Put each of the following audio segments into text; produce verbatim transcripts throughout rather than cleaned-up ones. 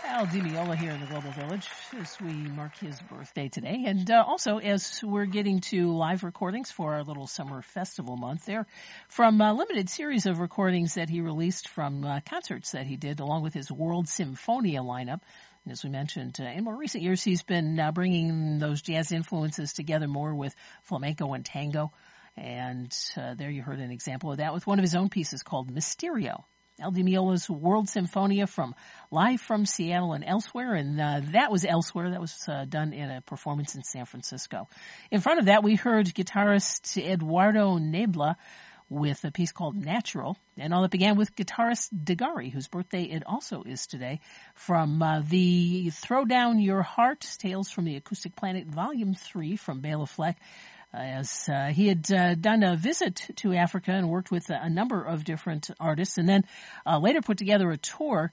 Al Di Meola here in the Global Village as we mark his birthday today. And uh, also as we're getting to live recordings for our little summer festival month there from a limited series of recordings that he released from uh, concerts that he did along with his World Symphonia lineup. And as we mentioned, uh, in more recent years, he's been uh, bringing those jazz influences together more with flamenco and tango. And uh, there you heard an example of that with one of his own pieces called Mysterio. Al Di Meola's World Symphonia from live from Seattle and elsewhere, and uh, that was elsewhere. That was uh, done in a performance in San Francisco. In front of that, we heard guitarist Eduardo Nebla with a piece called Natural, and all that began with guitarist Degari, whose birthday it also is today, from uh, the Throw Down Your Heart, Tales from the Acoustic Planet, Volume three from Bela Fleck. Uh, as uh, he had uh, done a visit to Africa and worked with a, a number of different artists, and then uh, later put together a tour.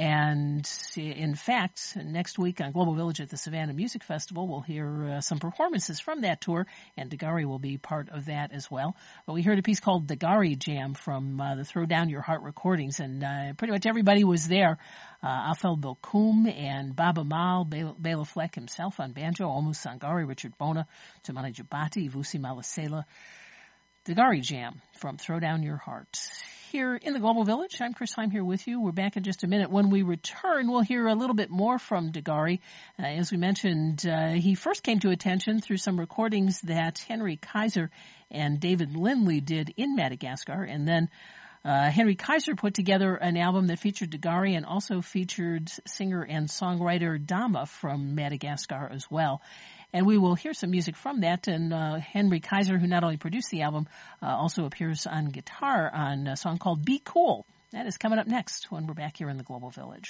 And in fact, next week on Global Village at the Savannah Music Festival, we'll hear uh, some performances from that tour, and Degari will be part of that as well. But we heard a piece called Degari Jam from uh, the Throw Down Your Heart recordings, and uh, pretty much everybody was there. Uh, Afel Bokoum and Baba Mal, Bela Fleck himself on banjo, Omu Sangari, Richard Bona, Tumani Jabati, Vusi Malasela. Degari Jam from Throw Down Your Heart. Here in the Global Village, I'm Chris Heim here with you. We're back in just a minute. When we return, we'll hear a little bit more from Degari. Uh, as we mentioned, uh, he first came to attention through some recordings that Henry Kaiser and David Lindley did in Madagascar, and then Uh, Henry Kaiser put together an album that featured Degari and also featured singer and songwriter Dama from Madagascar as well. And we will hear some music from that. And uh, Henry Kaiser, who not only produced the album, uh, also appears on guitar on a song called Be Cool. That is coming up next when we're back here in the Global Village.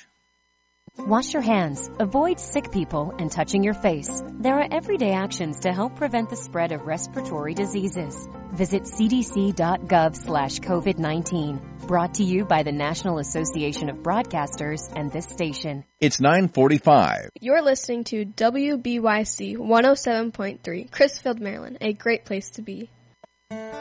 Wash your hands, avoid sick people, and touching your face. There are everyday actions to help prevent the spread of respiratory diseases. Visit c d c dot gov slash covid nineteen. Brought to you by the National Association of Broadcasters and this station. It's nine forty-five. You're listening to W B Y C one oh seven point three, Chrisfield, Maryland, a great place to be.